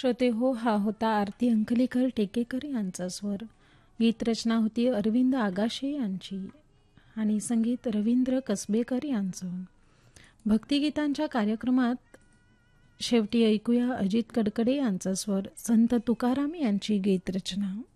श्रोते हो, हा होता आरती अंकलीकर टेकेकर यांचा स्वर. गीतरचना होती अरविंद आगाशे यांची आणि संगीत रवींद्र कसबेकर यांचं. भक्तिगीतांच्या कार्यक्रमात शेवटी ऐकूया अजित कडकडे यांचा स्वर, संत तुकाराम यांची गीतरचना.